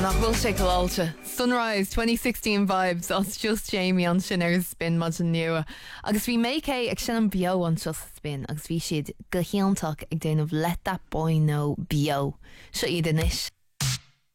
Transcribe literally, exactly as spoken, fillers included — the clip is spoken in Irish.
nach bhfuil sé goáilte. Sunrise twenty sixteen vibes as just Jamie an sin ar spin mu an nua. Agus bhí méid é ag sin an bio an just spin agus bhí siad go chéantach ag déanamh let that boy know bio. Seo iad in isis.